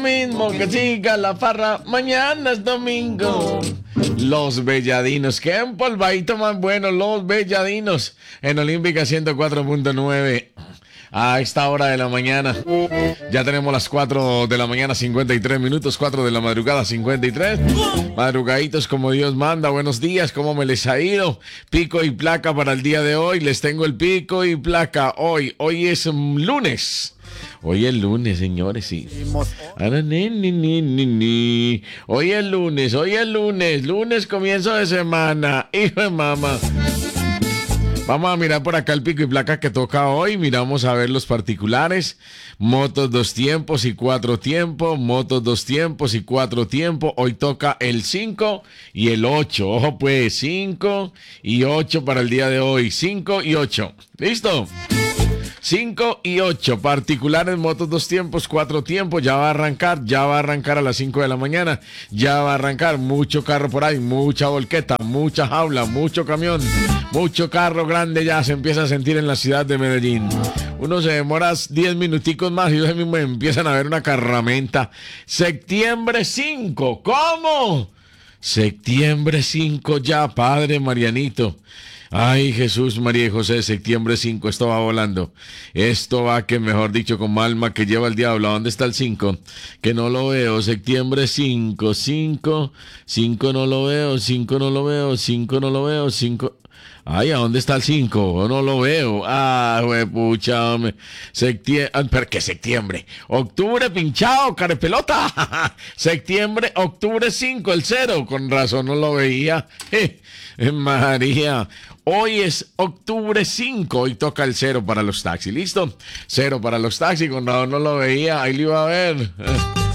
mismo que siga la farra, mañana es domingo. Los Belladinos, qué empolvadito más bueno, los Belladinos en Olímpica 104.9. A esta hora de la mañana, ya tenemos las 4 de la mañana 53 minutos, 4 de la madrugada 53, madrugaditos como Dios manda. Buenos días, ¿cómo me les ha ido? Pico y placa para el día de hoy, les tengo el pico y placa hoy es lunes. Hoy es lunes, señores, sí. Hoy es lunes, comienzo de semana, hijo de mamá. Vamos a mirar por acá el pico y placa que toca hoy. Miramos a ver los particulares. Motos 2 tiempos y 4 tiempos. Motos 2 tiempos y 4 tiempos. Hoy toca el 5 y el 8. Ojo pues, 5 y 8 para el día de hoy. 5 y 8. ¿Listo? 5 y 8, particulares, motos 2 tiempos, 4 tiempos, ya va a arrancar a las 5 de la mañana, ya va a arrancar, mucho carro por ahí, mucha volqueta, mucha jaula, mucho camión, mucho carro grande ya se empieza a sentir en la ciudad de Medellín. Uno se demora 10 minuticos más y ellos mismos empiezan a ver una carramenta. Septiembre 5, ¿cómo? Septiembre 5 ya, Padre Marianito. Ay, Jesús, María y José, septiembre 5, esto va volando. Esto va que, mejor dicho, como alma que lleva el diablo. ¿A dónde está el 5? Que no lo veo. Septiembre 5, 5 no lo veo, 5 no lo veo, 5 no lo veo, 5... Ay, ¿a dónde está el 5? No lo veo. Ah, pucha, hombre. ¿Pero qué septiembre? Octubre pinchado, carepelota. Septiembre, octubre 5, el 0. Con razón no lo veía. María. Hoy es octubre 5. Hoy toca el 0 para los taxis. ¿Listo? 0 para los taxis. Con razón no lo veía. Ahí lo iba a ver.